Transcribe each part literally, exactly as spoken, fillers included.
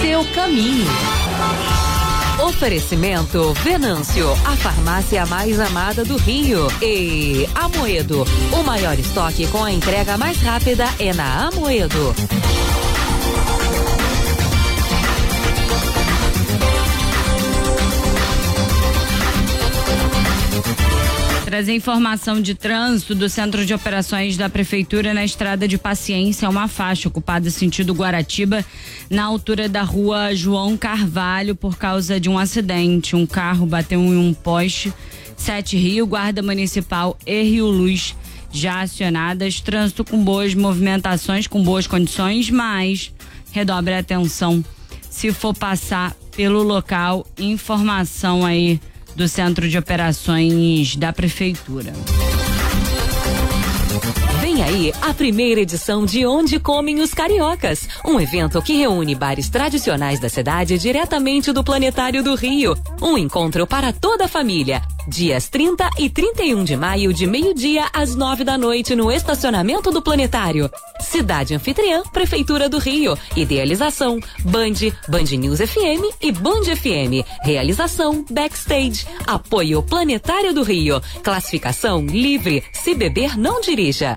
seu caminho. Oferecimento Venâncio, a farmácia mais amada do Rio. E Amoedo, o maior estoque com a entrega mais rápida é na Amoedo. Trazer informação de trânsito do Centro de Operações da Prefeitura na Estrada de Paciência, uma faixa ocupada sentido Guaratiba, na altura da rua João Carvalho, por causa de um acidente. Um carro bateu em um poste. Sete Rio, Guarda Municipal e Rio Luz já acionadas. Trânsito com boas movimentações, com boas condições, mas redobre a atenção se for passar pelo local. Informação aí do Centro de Operações da Prefeitura. Vem aí a primeira edição de Onde Comem os Cariocas, um evento que reúne bares tradicionais da cidade diretamente do Planetário do Rio. Um encontro para toda a família. Dias trinta e trinta e um de maio, de meio-dia às nove da noite, no estacionamento do Planetário. Cidade Anfitriã, Prefeitura do Rio. Idealização, Band, Band News F M e Band F M. Realização, Backstage. Apoio Planetário do Rio. Classificação livre. Se beber, não dirija.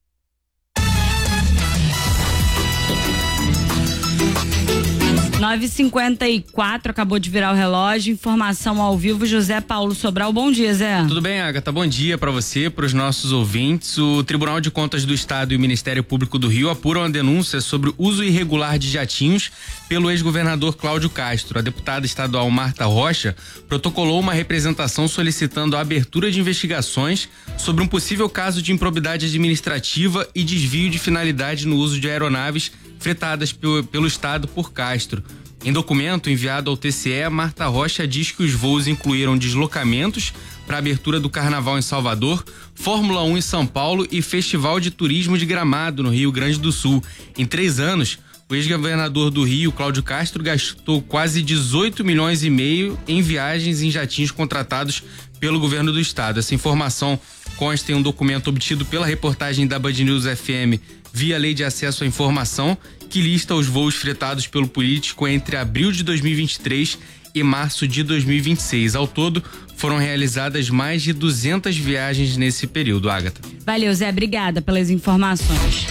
nove e cinquenta e quatro, acabou de virar o relógio. Informação ao vivo, José Paulo Sobral. Bom dia, Zé. Tudo bem, Agatha? Bom dia para você, para os nossos ouvintes. O Tribunal de Contas do Estado e o Ministério Público do Rio apuram a denúncia sobre o uso irregular de jatinhos pelo ex-governador Cláudio Castro. A deputada estadual Marta Rocha protocolou uma representação solicitando a abertura de investigações sobre um possível caso de improbidade administrativa e desvio de finalidade no uso de aeronaves fretadas pelo, pelo Estado por Castro. Em documento enviado ao T C E, Marta Rocha diz que os voos incluíram deslocamentos para a abertura do Carnaval em Salvador, Fórmula um em São Paulo e Festival de Turismo de Gramado, no Rio Grande do Sul. Em três anos, o ex-governador do Rio, Cláudio Castro, gastou quase dezoito milhões e meio em viagens em jatinhos contratados pelo governo do estado. Essa informação consta em um documento obtido pela reportagem da Band News F M via Lei de Acesso à Informação, que lista os voos fretados pelo político entre abril de dois mil e vinte e três e março de dois mil e vinte e seis. Ao todo, foram realizadas mais de duzentas viagens nesse período, Agatha. Valeu, Zé. Obrigada pelas informações.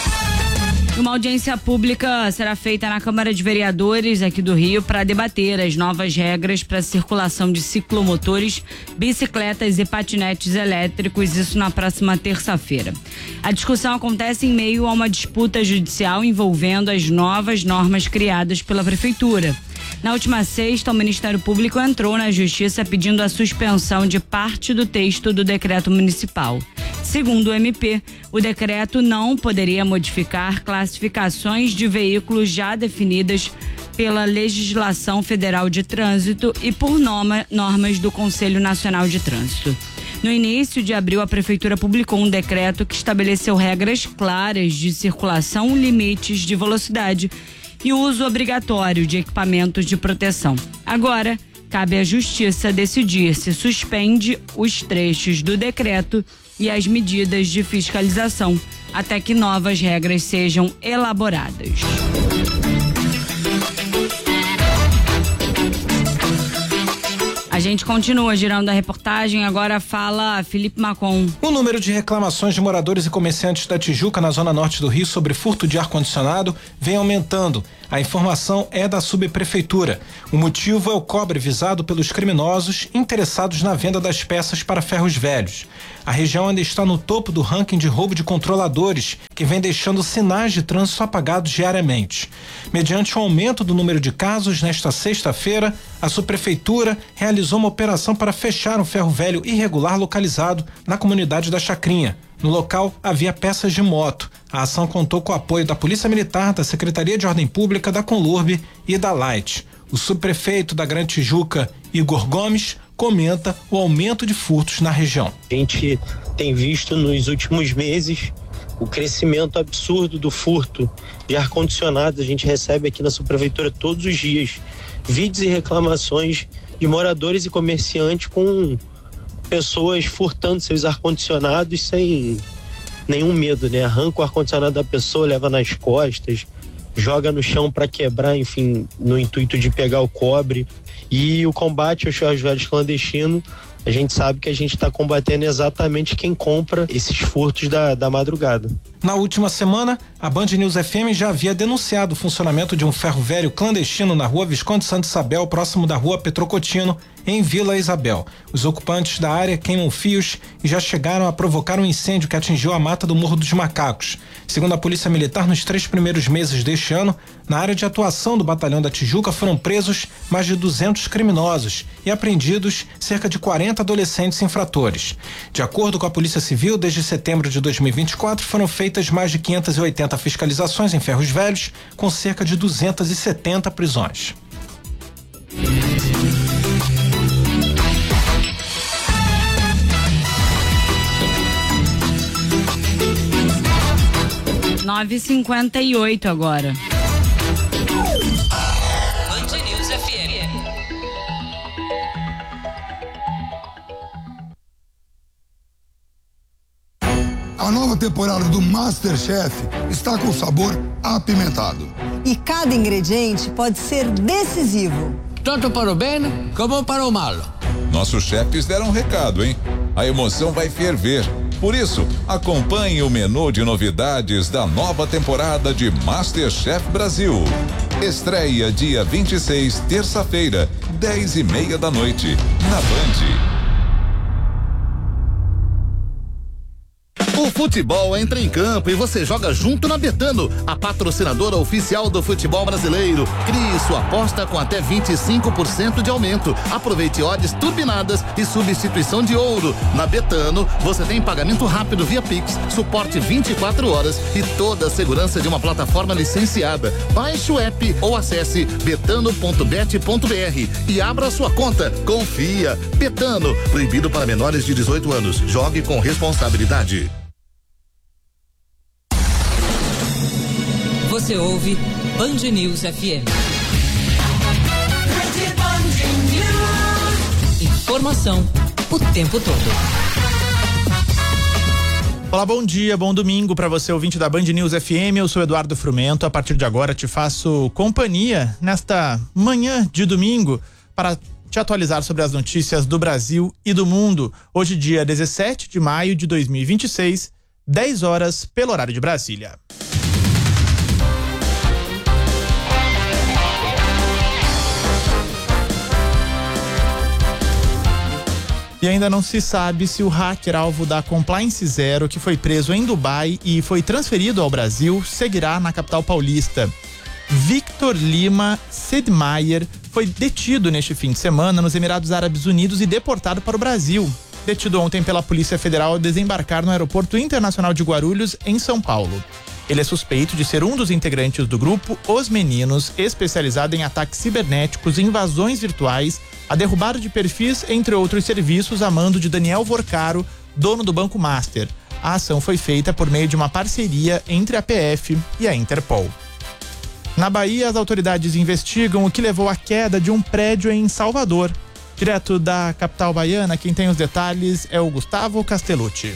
Uma audiência pública será feita na Câmara de Vereadores aqui do Rio para debater as novas regras para a circulação de ciclomotores, bicicletas e patinetes elétricos, isso na próxima terça-feira. A discussão acontece em meio a uma disputa judicial envolvendo as novas normas criadas pela Prefeitura. Na última sexta, o Ministério Público entrou na Justiça pedindo a suspensão de parte do texto do decreto municipal. Segundo o M P, o decreto não poderia modificar classificações de veículos já definidas pela legislação federal de trânsito e por norma, normas do Conselho Nacional de Trânsito. No início de abril, a Prefeitura publicou um decreto que estabeleceu regras claras de circulação, limites de velocidade e uso obrigatório de equipamentos de proteção. Agora, cabe à Justiça decidir se suspende os trechos do decreto e as medidas de fiscalização, até que novas regras sejam elaboradas. A gente continua girando a reportagem, agora fala Felipe Macon. O número de reclamações de moradores e comerciantes da Tijuca, na zona norte do Rio, sobre furto de ar-condicionado vem aumentando. A informação é da subprefeitura. O motivo é o cobre visado pelos criminosos interessados na venda das peças para ferros velhos. A região ainda está no topo do ranking de roubo de controladores, que vem deixando sinais de trânsito apagados diariamente. Mediante o aumento do número de casos, nesta sexta-feira, a subprefeitura realizou uma operação para fechar um ferro velho irregular localizado na comunidade da Chacrinha. No local havia peças de moto. A ação contou com o apoio da Polícia Militar, da Secretaria de Ordem Pública, da Conlurb e da Light. O subprefeito da Grande Tijuca, Igor Gomes, comenta o aumento de furtos na região. A gente tem visto nos últimos meses o crescimento absurdo do furto de ar-condicionado. A gente recebe aqui na subprefeitura todos os dias vídeos e reclamações de moradores e comerciantes com pessoas furtando seus ar-condicionados sem nenhum medo, né? Arranca o ar-condicionado da pessoa, leva nas costas, joga no chão para quebrar, enfim, no intuito de pegar o cobre. E o combate aos ferros velhos clandestinos, a gente sabe que a gente está combatendo exatamente quem compra esses furtos da, da madrugada. Na última semana, a Band News F M já havia denunciado o funcionamento de um ferro velho clandestino na rua Visconde Santa Isabel, próximo da rua Petrocotino, em Vila Isabel. Os ocupantes da área queimam fios e já chegaram a provocar um incêndio que atingiu a mata do Morro dos Macacos. Segundo a Polícia Militar, nos três primeiros meses deste ano, na área de atuação do Batalhão da Tijuca foram presos mais de duzentos criminosos e apreendidos cerca de quarenta adolescentes infratores. De acordo com a Polícia Civil, desde setembro de dois mil e vinte e quatro foram feitas mais de quinhentas e oitenta fiscalizações em ferros velhos, com cerca de duzentas e setenta prisões. nove e cinquenta e oito agora. Band News F M. A nova temporada do MasterChef está com sabor apimentado. E cada ingrediente pode ser decisivo. Tanto para o bem como para o mal. Nossos chefes deram um recado, hein? A emoção vai ferver. Por isso, acompanhe o menu de novidades da nova temporada de MasterChef Brasil. Estreia dia vinte e seis, terça-feira, dez e meia da noite, na Band. O futebol entra em campo e você joga junto na Betano, a patrocinadora oficial do futebol brasileiro. Crie sua aposta com até vinte e cinco por cento de aumento. Aproveite odds turbinadas e substituição de ouro. Na Betano, você tem pagamento rápido via Pix, suporte vinte e quatro horas e toda a segurança de uma plataforma licenciada. Baixe o app ou acesse betano ponto bet ponto br e abra sua conta. Confia. Betano, proibido para menores de dezoito anos. Jogue com responsabilidade. Você ouve Band News F M. Informação o tempo todo. Olá, bom dia, bom domingo para você, ouvinte da Band News F M. Eu sou Eduardo Frumento. A partir de agora te faço companhia nesta manhã de domingo para te atualizar sobre as notícias do Brasil e do mundo. Hoje, dia dezessete de maio de dois mil e vinte e seis, dez horas pelo horário de Brasília. E ainda não se sabe se o hacker alvo da Compliance Zero, que foi preso em Dubai e foi transferido ao Brasil, seguirá na capital paulista. Victor Lima Sedmaier foi detido neste fim de semana nos Emirados Árabes Unidos e deportado para o Brasil. Detido ontem pela Polícia Federal ao desembarcar no Aeroporto Internacional de Guarulhos, em São Paulo. Ele é suspeito de ser um dos integrantes do grupo Os Meninos, especializado em ataques cibernéticos, invasões virtuais, a derrubada de perfis, entre outros serviços, a mando de Daniel Vorcaro, dono do Banco Master. A ação foi feita por meio de uma parceria entre a P F e a Interpol. Na Bahia, as autoridades investigam o que levou à queda de um prédio em Salvador. Direto da capital baiana, quem tem os detalhes é o Gustavo Castellucci.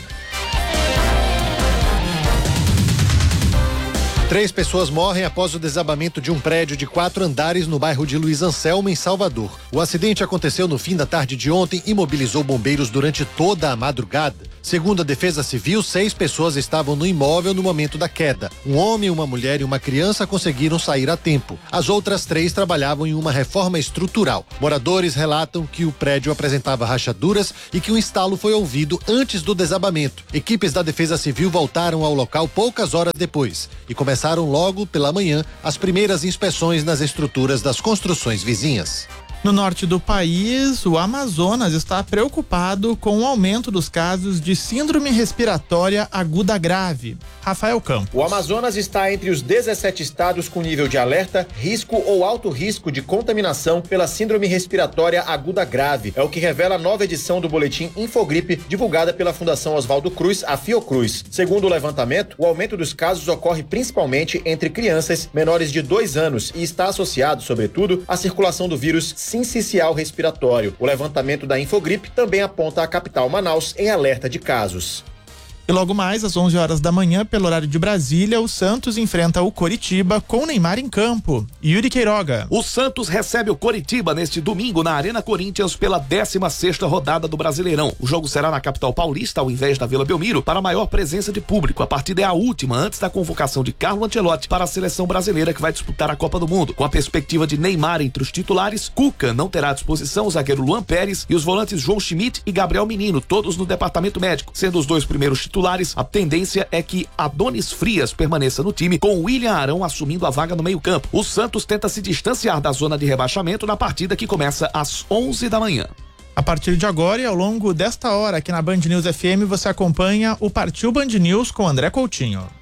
Três pessoas morrem após o desabamento de um prédio de quatro andares no bairro de Luiz Anselmo, em Salvador. O acidente aconteceu no fim da tarde de ontem e mobilizou bombeiros durante toda a madrugada. Segundo a Defesa Civil, seis pessoas estavam no imóvel no momento da queda. Um homem, uma mulher e uma criança conseguiram sair a tempo. As outras três trabalhavam em uma reforma estrutural. Moradores relatam que o prédio apresentava rachaduras e que o instalo foi ouvido antes do desabamento. Equipes da Defesa Civil voltaram ao local poucas horas depois e começaram logo pela manhã as primeiras inspeções nas estruturas das construções vizinhas. No norte do país, o Amazonas está preocupado com o aumento dos casos de síndrome respiratória aguda grave. Rafael Campos. O Amazonas está entre os dezessete estados com nível de alerta, risco ou alto risco de contaminação pela síndrome respiratória aguda grave. É o que revela a nova edição do boletim Infogripe, divulgada pela Fundação Oswaldo Cruz, a Fiocruz. Segundo o levantamento, o aumento dos casos ocorre principalmente entre crianças menores de dois anos e está associado, sobretudo, à circulação do vírus sincicial respiratório. O levantamento da Infogripe também aponta a capital Manaus em alerta de casos. E logo mais, às onze horas da manhã, pelo horário de Brasília, o Santos enfrenta o Coritiba com Neymar em campo. Yuri Queiroga. O Santos recebe o Coritiba neste domingo na Arena Corinthians pela décima sexta rodada do Brasileirão. O jogo será na capital paulista, ao invés da Vila Belmiro, para maior presença de público. A partida é a última antes da convocação de Carlo Ancelotti para a seleção brasileira que vai disputar a Copa do Mundo. Com a perspectiva de Neymar entre os titulares, Cuca não terá à disposição o zagueiro Luan Pérez e os volantes João Schmidt e Gabriel Menino, todos no departamento médico. Sendo os dois primeiros titulares, a tendência é que Adonis Frias permaneça no time, com William Arão assumindo a vaga no meio-campo. O Santos tenta se distanciar da zona de rebaixamento na partida que começa às onze da manhã. A partir de agora e ao longo desta hora aqui na Band News F M você acompanha o Partiu Band News com André Coutinho.